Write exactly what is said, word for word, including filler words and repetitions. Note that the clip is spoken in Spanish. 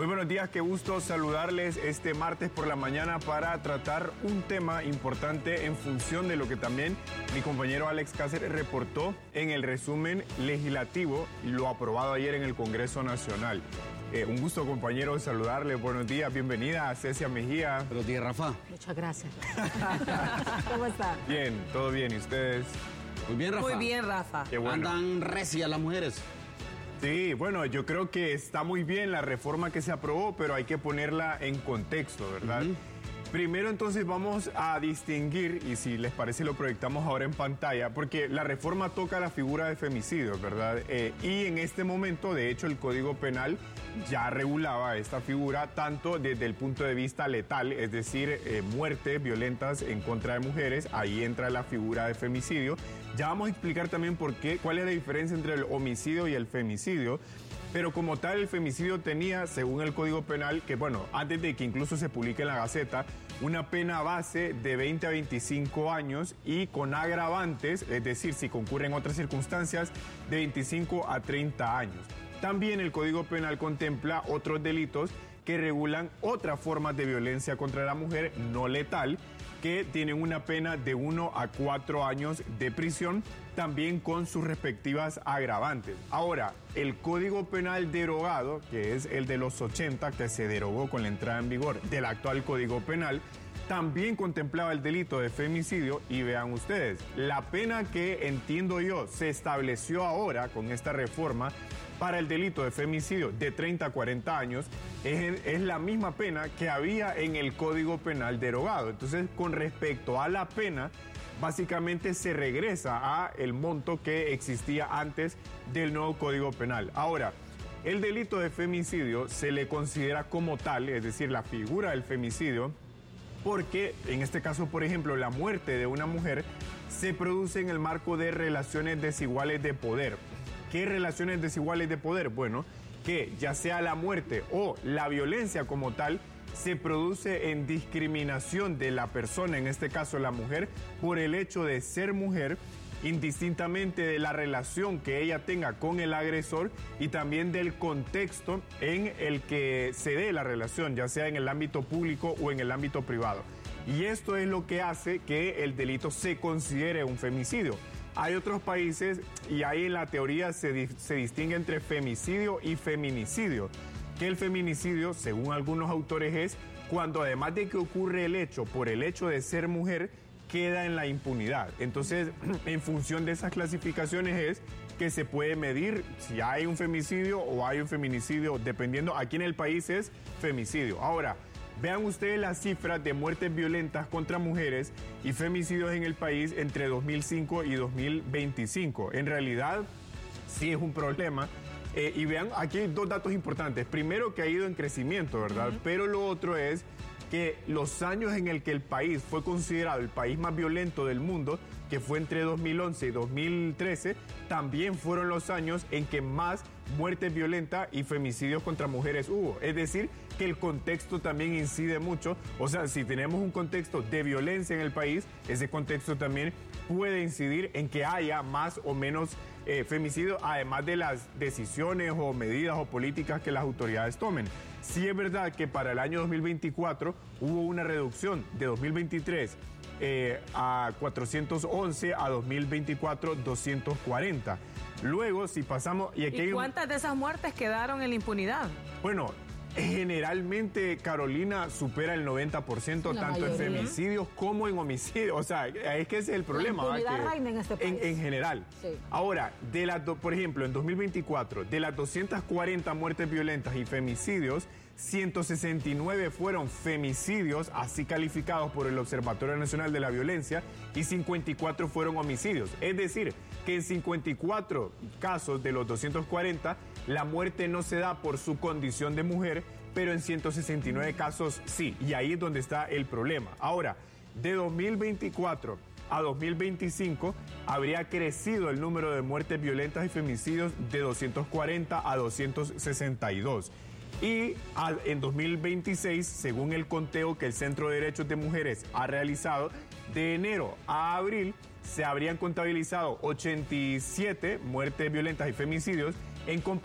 Muy buenos días, qué gusto saludarles este martes por la mañana para tratar un tema importante en función de lo que también mi compañero Alex Cáceres reportó en el resumen legislativo, lo aprobado ayer en el Congreso Nacional. Eh, un gusto, compañero, saludarle. Buenos días, bienvenida a Cecia Mejía. Buenos días, Rafa. Muchas gracias. ¿Cómo está? Bien, todo bien. ¿Y ustedes? Muy bien, Rafa. Muy bien, Rafa. Qué bueno. Andan recias las mujeres. Sí, bueno, yo creo que está muy bien la reforma que se aprobó, pero hay que ponerla en contexto, ¿verdad? Uh-huh. Primero, entonces, vamos a distinguir, y si les parece lo proyectamos ahora en pantalla, porque la reforma toca la figura de femicidio, ¿verdad? Eh, y en este momento, de hecho, el Código Penal ya regulaba esta figura tanto desde el punto de vista letal, es decir, eh, muertes violentas en contra de mujeres, ahí entra la figura de femicidio. Ya vamos a explicar también por qué, cuál es la diferencia entre el homicidio y el femicidio. Pero como tal, el femicidio tenía, según el Código Penal, que bueno, antes de que incluso se publique en la Gaceta, una pena base de veinte a veinticinco años y con agravantes, es decir, si concurren otras circunstancias, de veinticinco a treinta años. También el Código Penal contempla otros delitos que regulan otras formas de violencia contra la mujer no letal, que tienen una pena de uno a cuatro años de prisión, también con sus respectivas agravantes. Ahora, el Código Penal derogado, que es el de los ochenta, que se derogó con la entrada en vigor del actual Código Penal, también contemplaba el delito de femicidio y vean ustedes, la pena que entiendo yo se estableció ahora con esta reforma para el delito de femicidio de treinta a cuarenta años es, es la misma pena que había en el Código Penal derogado. Entonces, con respecto a la pena, básicamente se regresa a el monto que existía antes del nuevo Código Penal. Ahora, el delito de femicidio se le considera como tal, es decir, la figura del femicidio, porque en este caso, por ejemplo, la muerte de una mujer se produce en el marco de relaciones desiguales de poder. ¿Qué relaciones desiguales de poder? Bueno, que ya sea la muerte o la violencia como tal, se produce en discriminación de la persona, en este caso la mujer, por el hecho de ser mujer, indistintamente de la relación que ella tenga con el agresor y también del contexto en el que se dé la relación, ya sea en el ámbito público o en el ámbito privado. Y esto es lo que hace que el delito se considere un femicidio. Hay otros países y ahí en la teoría se, di- se distingue entre femicidio y feminicidio, que el feminicidio, según algunos autores, es cuando además de que ocurre el hecho por el hecho de ser mujer, queda en la impunidad. Entonces, en función de esas clasificaciones es que se puede medir si hay un femicidio o hay un feminicidio, dependiendo, aquí en el país es femicidio. Ahora, vean ustedes las cifras de muertes violentas contra mujeres y femicidios en el país entre dos mil cinco y dos mil veinticinco. En realidad, sí es un problema. Eh, y vean, aquí hay dos datos importantes. Primero, que ha ido en crecimiento, ¿verdad? Uh-huh. Pero lo otro es que los años en el que el país fue considerado el país más violento del mundo, que fue entre dos mil once y dos mil trece, también fueron los años en que más muertes violentas y femicidios contra mujeres hubo. Es decir, que el contexto también incide mucho. O sea, si tenemos un contexto de violencia en el país, ese contexto también puede incidir en que haya más o menos eh, femicidio, además de las decisiones o medidas o políticas que las autoridades tomen. Sí es verdad que para el año dos mil veinticuatro hubo una reducción de dos mil veintitrés eh, a cuatrocientos once a dos mil veinticuatro doscientos cuarenta. Luego, si pasamos... ¿Y, aquí ¿Y cuántas un... de esas muertes quedaron en la impunidad? Bueno, generalmente, Carolina, supera el noventa por ciento la tanto mayoría. En femicidios como en homicidios. O sea, es que ese es el problema. La impunidad reina en este país. En, en general. Sí. Ahora, de las do, por ejemplo, en dos mil veinticuatro, de las doscientas cuarenta muertes violentas y femicidios, ciento sesenta y nueve fueron femicidios, así calificados por el Observatorio Nacional de la Violencia, y cincuenta y cuatro fueron homicidios. Es decir, que en cincuenta y cuatro casos de los doscientos cuarenta, la muerte no se da por su condición de mujer, pero en ciento sesenta y nueve casos sí, y ahí es donde está el problema. Ahora, de dos mil veinticuatro a dos mil veinticinco habría crecido el número de muertes violentas y femicidios de doscientos cuarenta a doscientos sesenta y dos. Y en dos mil veintiséis, según el conteo que el Centro de Derechos de Mujeres ha realizado, de enero a abril se habrían contabilizado ochenta y siete muertes violentas y femicidios en comparación